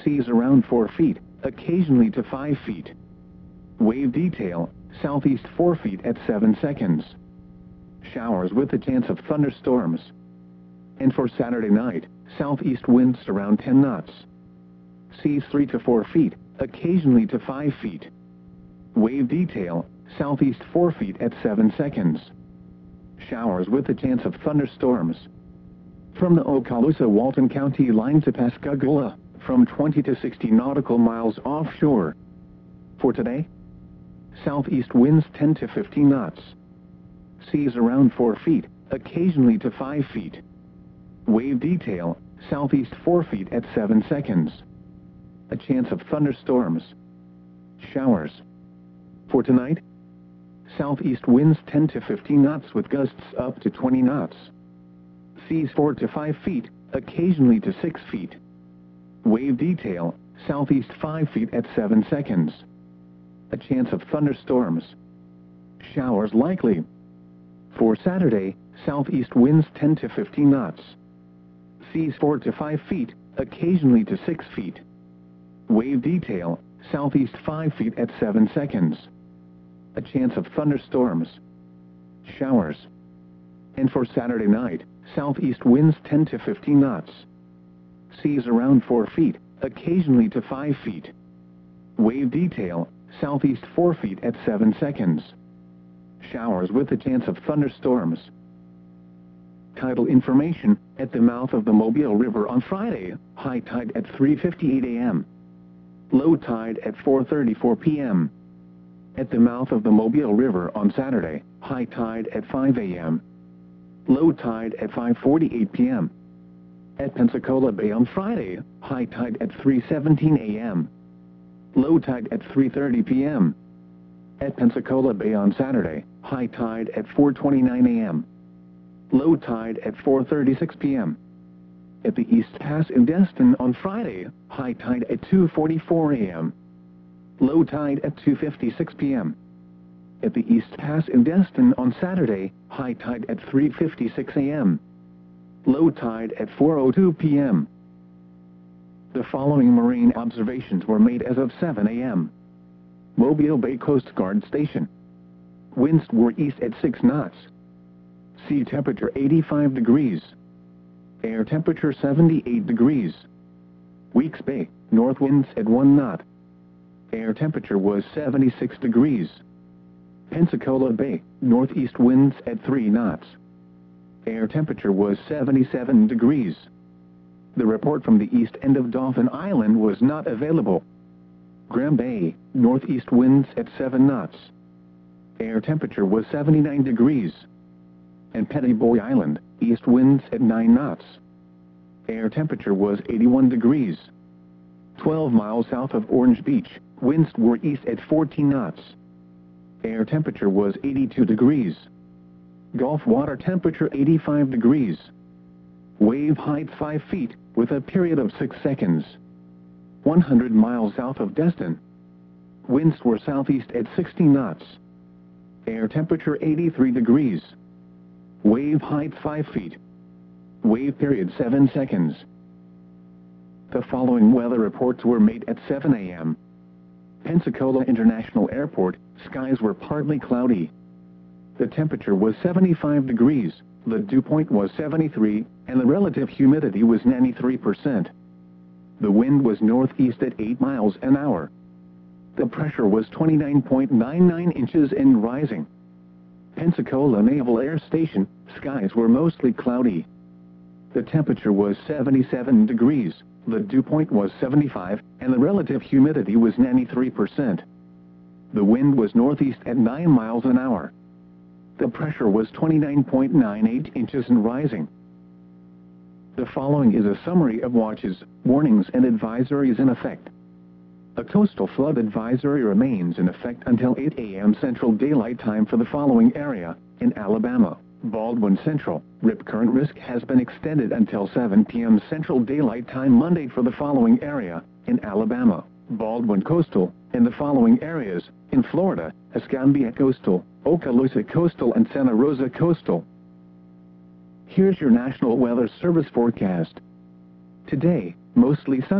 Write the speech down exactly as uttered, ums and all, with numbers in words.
Seas around four feet, occasionally to five feet. Wave detail, southeast four feet at seven seconds. Showers with a chance of thunderstorms. And for Saturday night, southeast winds around ten knots. Seas three to four feet, occasionally to five feet. Wave detail, southeast four feet at seven seconds. Showers with a chance of thunderstorms. From the Okaloosa-Walton County line to Pascagoula, from twenty to sixty nautical miles offshore. For today, southeast winds ten to fifteen knots. Seas around four feet, occasionally to five feet. Wave detail, southeast four feet at seven seconds. A chance of thunderstorms. Showers. For tonight, southeast winds ten to fifteen knots with gusts up to twenty knots. Seas four to five feet, occasionally to six feet. Wave detail, southeast five feet at seven seconds. A chance of thunderstorms. Showers likely. For Saturday, southeast winds ten to fifteen knots. Seas four to five feet, occasionally to six feet. Wave detail, southeast five feet at seven seconds. A chance of thunderstorms. Showers. And for Saturday night, southeast winds ten to fifteen knots. Seas around four feet, occasionally to five feet. Wave detail, southeast four feet at seven seconds. Showers with a chance of thunderstorms. Tidal information, at the mouth of the Mobile River on Friday, high tide at three fifty-eight a m Low tide at four thirty-four p m At the mouth of the Mobile River on Saturday, high tide at five a m Low tide at five forty-eight p m At Pensacola Bay on Friday, high tide at three seventeen a m Low tide at three thirty p m At Pensacola Bay on Saturday, high tide at four twenty-nine a m Low tide at four thirty-six p m At the East Pass in Destin on Friday, high tide at two forty-four a m Low tide at two fifty-six p m At the East Pass in Destin on Saturday, high tide at three fifty-six a m Low tide at four oh two p m The following marine observations were made as of seven a m Mobile Bay Coast Guard Station. Winds were east at six knots. Sea temperature eighty-five degrees. Air temperature seventy-eight degrees. Weeks Bay, north winds at one knot. Air temperature was seventy-six degrees. Pensacola Bay, northeast winds at three knots. Air temperature was seventy-seven degrees. The report from the east end of Dauphin Island was not available. Graham Bay, northeast winds at seven knots. Air temperature was seventy-nine degrees. And Petty Boy Island, east winds at nine knots. Air temperature was eighty-one degrees. twelve miles south of Orange Beach, winds were east at fourteen knots. Air temperature was eighty-two degrees. Gulf water temperature eighty-five degrees. Wave height five feet, with a period of six seconds. one hundred miles south of Destin. Winds were southeast at sixty knots. Air temperature eighty-three degrees. Wave height five feet. Wave period seven seconds. The following weather reports were made at seven a m Pensacola International Airport, skies were partly cloudy. The temperature was seventy-five degrees, the dew point was seventy-three, and the relative humidity was ninety-three percent. The wind was northeast at eight miles an hour. The pressure was twenty-nine point nine nine inches and rising. Pensacola Naval Air Station, skies were mostly cloudy. The temperature was seventy-seven degrees, the dew point was seventy-five, and the relative humidity was ninety-three percent. The wind was northeast at nine miles an hour. The pressure was twenty-nine point nine eight inches and rising. The following is a summary of watches, warnings and advisories in effect. A coastal flood advisory remains in effect until eight a m Central Daylight Time for the following area. In Alabama, Baldwin Central, rip current risk has been extended until seven p m Central Daylight Time Monday for the following area. In Alabama, Baldwin Coastal, in the following areas. In Florida, Escambia Coastal, Okaloosa Coastal and Santa Rosa Coastal. Here's your National Weather Service forecast. Today, mostly sunny.